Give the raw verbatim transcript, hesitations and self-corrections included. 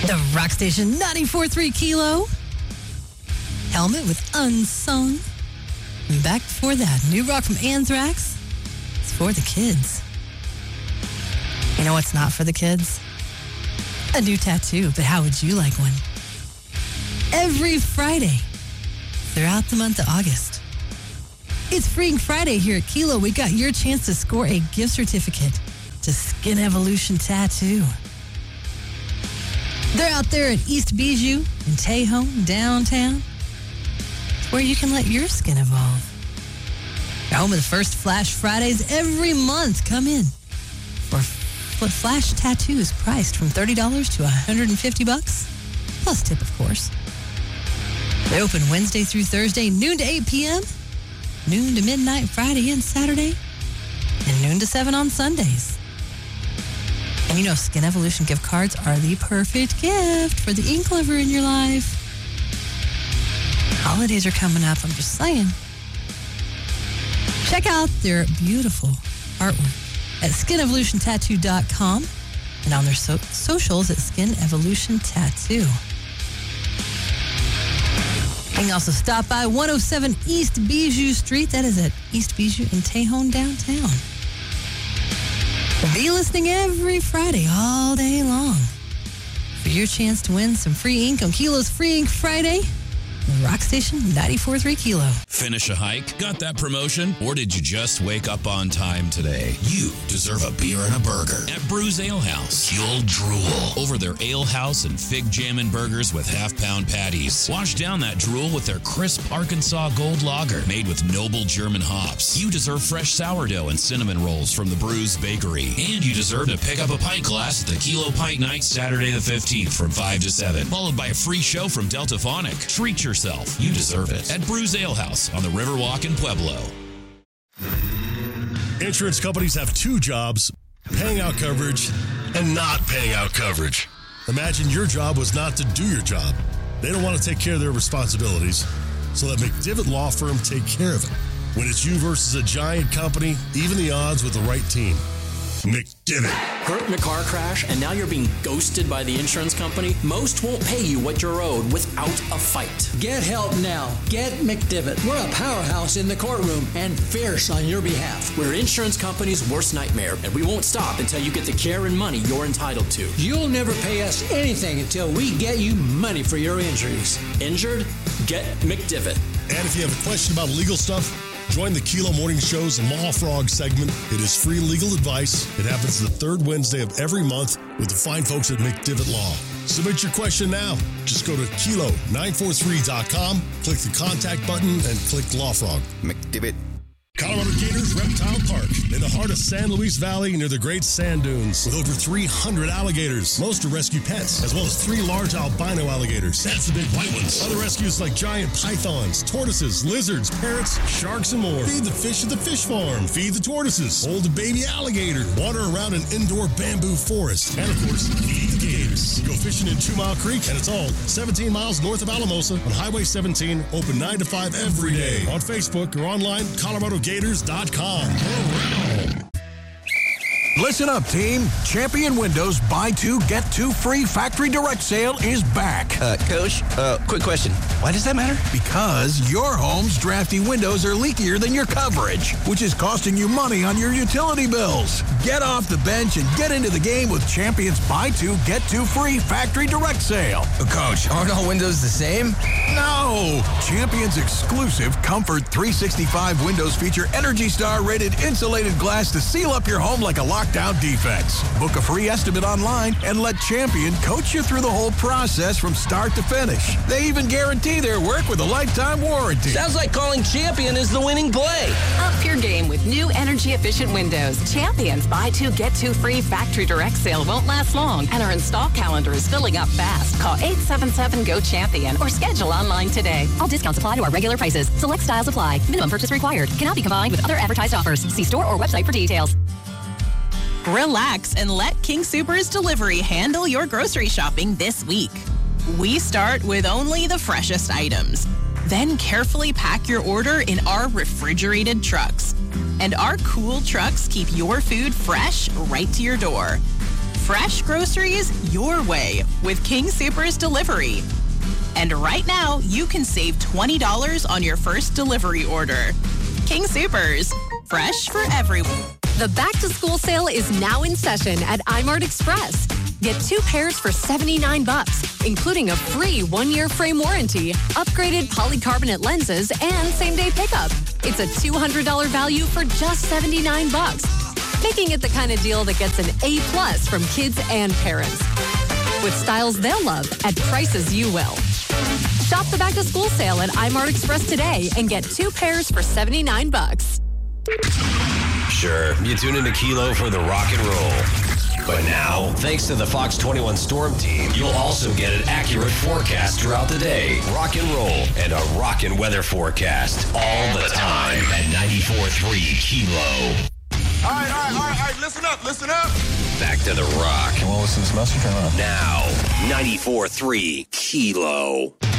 The Rock Station ninety-four point three Kilo. Helmet with Unsung. And back before that, new rock from Anthrax. It's for the kids. You know what's not for the kids? A new tattoo, but how would you like one? Every Friday throughout the month of August. It's Freeing Friday here at Kilo. We got your chance to score a gift certificate to Skin Evolution Tattoo. They're out there at East Bijou in Tejon, downtown, where you can let your skin evolve. They're home of the first Flash Fridays every month. Come in for Flash tattoos priced from thirty dollars to one hundred fifty bucks, plus tip, of course. They open Wednesday through Thursday, noon to eight p.m., noon to midnight Friday and Saturday, and noon to seven on Sundays. And you know, Skin Evolution gift cards are the perfect gift for the ink lover in your life. Holidays are coming up, I'm just saying. Check out their beautiful artwork at skin evolution tattoo dot com and on their so- socials at Skin Evolution Tattoo. You can also stop by one oh seven East Bijou Street. That is at East Bijou in Tejon, downtown. Be listening every Friday all day long for your chance to win some free ink on Kilo's Free Ink Friday. The Rock Station ninety-four point three Kilo. Finish a hike? Got that promotion? Or did you just wake up on time today? You deserve a beer and a burger at Brews Ale House. You'll drool over their Ale House and Fig Jammin' burgers with half-pound patties. Wash down that drool with their crisp Arkansas Gold Lager made with noble German hops. You deserve fresh sourdough and cinnamon rolls from the Brews Bakery. And you deserve to pick up a pint glass at the Kilo Pint Night Saturday the fifteenth from five to seven, followed by a free show from Delta Phonic. Treat your yourself. You deserve it at Brews Ale House on the Riverwalk in Pueblo. Insurance companies have two jobs, paying out coverage and not paying out coverage. Imagine your job was not to do your job. They don't want to take care of their responsibilities, so let McDivitt Law Firm take care of it. When it's you versus a giant company, even the odds with the right team. McDivitt. Hurt in a car crash and now you're being ghosted by the insurance company? Most won't pay you what you're owed without a fight. Get help now. Get McDivitt. We're a powerhouse in the courtroom and fierce on your behalf. We're insurance company's worst nightmare, and we won't stop until you get the care and money you're entitled to. You'll never pay us anything until we get you money for your injuries. Injured? Get McDivitt. And if you have a question about legal stuff, join the Kilo Morning Show's Law Frog segment. It is free legal advice. It happens the third Wednesday of every month with the fine folks at McDivitt Law. Submit your question now. Just go to kilo nine four three dot com, click the contact button, and click Law Frog. McDivitt. Colorado Gators Reptile Park in the heart of San Luis Valley near the Great Sand Dunes with over three hundred alligators. Most are rescue pets, as well as three large albino alligators. That's the big white ones. Other rescues like giant pythons, tortoises, lizards, parrots, sharks, and more. Feed the fish at the fish farm. Feed the tortoises. Hold a baby alligator. Water around an indoor bamboo forest. And, of course, feed the gators. Go fishing in Two Mile Creek, and it's all seventeen miles north of Alamosa on Highway seventeen, open nine to five every day. On Facebook or online, Colorado Gators dot com. Listen up, team. Champion Windows buy two, get two free factory direct sale is back. Uh, Coach, uh, quick question. Why does that matter? Because your home's drafty windows are leakier than your coverage, which is costing you money on your utility bills. Get off the bench and get into the game with Champion's buy two, get two free factory direct sale. Uh, Coach, aren't all windows the same? No! Champion's exclusive Comfort three sixty-five windows feature Energy Star rated insulated glass to seal up your home like a lockdown defense. Book a free estimate online and let Champion coach you through the whole process from start to finish. They even guarantee their work with a lifetime warranty. Sounds like calling Champion is the winning play. Up your game with new energy-efficient windows. Champion's buy two, get two free factory direct sale won't last long, and our install calendar is filling up fast. Call eight seven seven, G O, CHAMPION or schedule online today. All discounts apply to our regular prices. Select styles apply. Minimum purchase required. Cannot be combined with other advertised offers. See store or website for details. Relax and let King Soopers Delivery handle your grocery shopping this week. We start with only the freshest items. Then carefully pack your order in our refrigerated trucks. And our cool trucks keep your food fresh right to your door. fresh groceries your way with King Soopers Delivery. And right now, you can save twenty dollars on your first delivery order. King Soopers, fresh for everyone. The back-to-school sale is now in session at iMart Express. Get two pairs for seventy-nine bucks, including a free one-year frame warranty, upgraded polycarbonate lenses, and same-day pickup. It's a two hundred dollars value for just seventy-nine bucks, making it the kind of deal that gets an A plus from kids and parents. With styles they'll love at prices you will. Shop the back-to-school sale at iMart Express today and get two pairs for seventy-nine bucks. Sure, you tune into Kilo for the rock and roll. But now, thanks to the Fox twenty-one Storm Team, you'll also get an accurate forecast throughout the day, rock and roll, and a rockin' weather forecast all the time at ninety-four point three Kilo. All right, all right, all right, all right, listen up, listen up. Back to the rock. You want to listen to this message or not? Now, ninety-four point three Kilo.